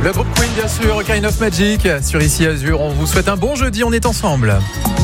Le groupe Queen, bien sûr, Kind of Magic, sur Ici Azur. On vous souhaite un bon jeudi, on est ensemble.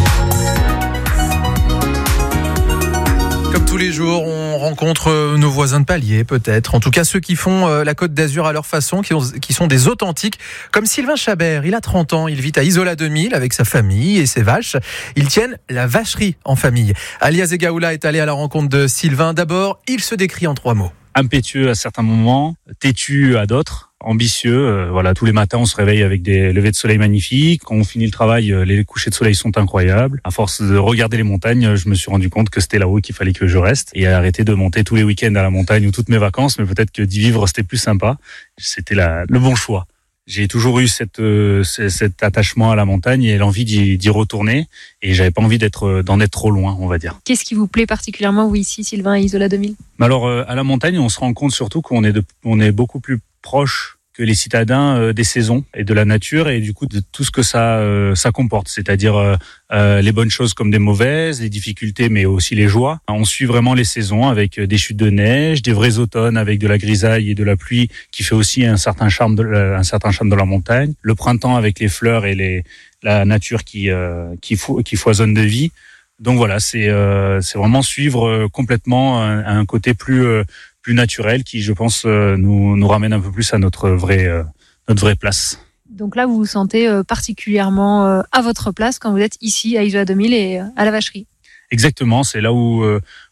Comme tous les jours, on rencontre nos voisins de palier, peut-être. En tout cas, ceux qui font la Côte d'Azur à leur façon, qui sont des authentiques. Comme Sylvain Chabert, il a 30 ans, il vit à Isola 2000 avec sa famille et ses vaches. Ils tiennent la vacherie en famille. Alia Zegaoula est allé à la rencontre de Sylvain. D'abord, il se décrit en 3 mots. Impétueux à certains moments, têtu à d'autres. Ambitieux, tous les matins on se réveille avec des levées de soleil magnifiques. Quand on finit le travail, les couchers de soleil sont incroyables. À force de regarder les montagnes, je me suis rendu compte que c'était là-haut qu'il fallait que je reste et arrêter de monter tous les week-ends à la montagne ou toutes mes vacances, mais peut-être que d'y vivre c'était plus sympa. C'était le bon choix. J'ai toujours eu cet attachement à la montagne et l'envie d'y retourner, et j'avais pas envie d'en être trop loin, on va dire. Qu'est-ce qui vous plaît particulièrement, vous, ici, Sylvain, à Isola 2000? Alors, à la montagne, on se rend compte surtout qu'on est beaucoup plus proche que les citadins des saisons et de la nature, et du coup de tout ce que ça comporte, c'est-à-dire les bonnes choses comme des mauvaises, les difficultés mais aussi les joies. On suit vraiment les saisons avec des chutes de neige, des vrais automnes avec de la grisaille et de la pluie qui fait aussi un certain charme de la montagne. Le printemps avec les fleurs et la nature qui foisonne de vie. Donc voilà, c'est vraiment suivre complètement un côté plus naturel qui, je pense, nous ramène un peu plus à notre vraie place. Donc là, vous vous sentez particulièrement à votre place quand vous êtes ici à Isola 2000 et à la vacherie. Exactement, c'est là où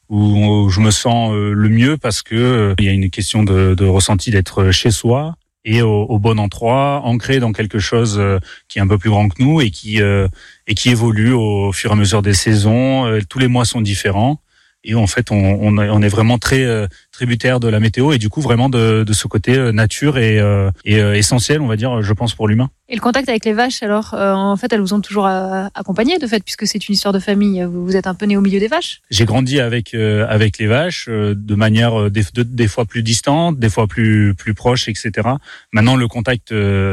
je me sens le mieux, parce que il y a une question de ressenti d'être chez soi et au bon endroit, ancré dans quelque chose qui est un peu plus grand que nous et qui évolue au fur et à mesure des saisons. Tous les mois sont différents. Et en fait, on est vraiment très tributaire de la météo, et du coup vraiment de ce côté nature et essentiel, on va dire, je pense, pour l'humain. Et le contact avec les vaches, alors, en fait, elles vous ont toujours accompagné, de fait, puisque c'est une histoire de famille. Vous êtes un peu né au milieu des vaches. J'ai grandi avec les vaches, de manière des fois plus distante, des fois plus proche, etc. Maintenant, le contact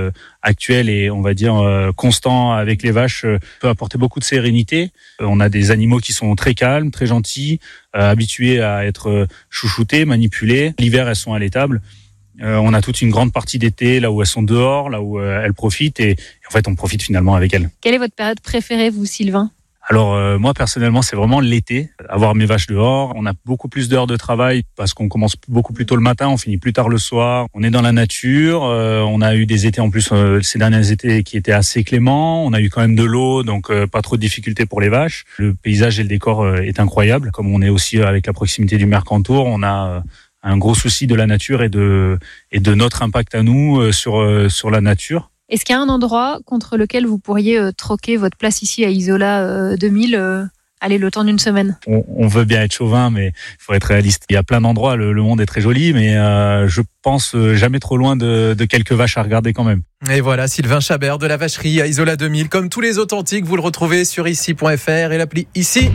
actuel et, on va dire, constant avec les vaches peut apporter beaucoup de sérénité. On a des animaux qui sont très calmes, très gentils, habitués à être chouchoutés, manipulés. L'hiver, elles sont allaitables. On a toute une grande partie d'été là où elles sont dehors, là où elles profitent, et en fait on profite finalement avec elles. Quelle est votre période préférée, vous, Sylvain? Alors moi personnellement, c'est vraiment l'été, avoir mes vaches dehors. On a beaucoup plus d'heures de travail parce qu'on commence beaucoup plus tôt le matin, on finit plus tard le soir. On est dans la nature, on a eu des étés en plus, ces derniers étés qui étaient assez cléments. On a eu quand même de l'eau, donc pas trop de difficultés pour les vaches. Le paysage et le décor est incroyable. Comme on est aussi avec la proximité du Mercantour, on a un gros souci de la nature et de notre impact à nous sur la nature. Est-ce qu'il y a un endroit contre lequel vous pourriez troquer votre place ici à Isola 2000 allez, le temps d'une semaine? On veut bien être chauvin, mais il faut être réaliste. Il y a plein d'endroits, le monde est très joli, mais je pense jamais trop loin de quelques vaches à regarder quand même. Et voilà, Sylvain Chabert de la vacherie à Isola 2000. Comme tous les authentiques, vous le retrouvez sur ici.fr et l'appli Ici.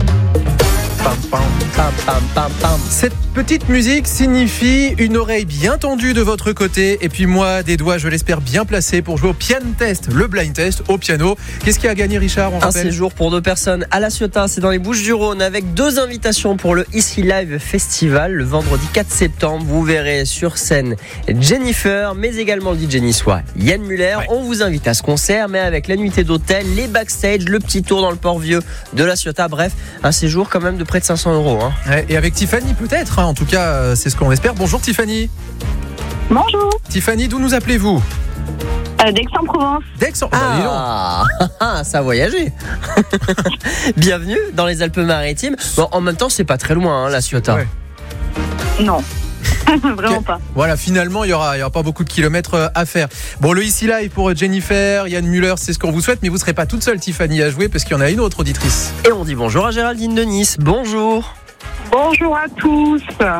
Pam, pam, pam, pam, pam, pam. Cette petite musique signifie une oreille bien tendue de votre côté, et puis moi, des doigts, je l'espère, bien placés pour jouer au piano test, le blind test au piano. Qu'est-ce qui a gagné, Richard? Un séjour pour 2 personnes à La Ciotat, c'est dans les Bouches-du-Rhône, avec 2 invitations pour le Ici Live Festival le vendredi 4 septembre. Vous verrez sur scène Jennifer, mais également le DJ niçois Yann Muller. Ouais. On vous invite à ce concert, mais avec la nuitée d'hôtel, les backstage, le petit tour dans le port vieux de La Ciotat. Bref, un séjour quand même de près de 500 €. Hein. Ouais, et avec Tiffany peut-être, hein. En tout cas, c'est ce qu'on espère. Bonjour Tiffany. Bonjour. Tiffany, d'où nous appelez-vous? D'Aix-en-Provence. Ça a voyagé. Bienvenue dans les Alpes-Maritimes. Bon, en même temps, c'est pas très loin, hein, La Ciotat. Ouais. Non. Vraiment pas. Voilà, finalement, il y aura pas beaucoup de kilomètres à faire. Bon, le Ici Live pour Jennifer, Yann Muller, c'est ce qu'on vous souhaite, mais vous serez pas toute seule, Tiffany, à jouer, parce qu'il y en a une autre auditrice. Et on dit bonjour à Géraldine de Nice. Bonjour. Bonjour à tous.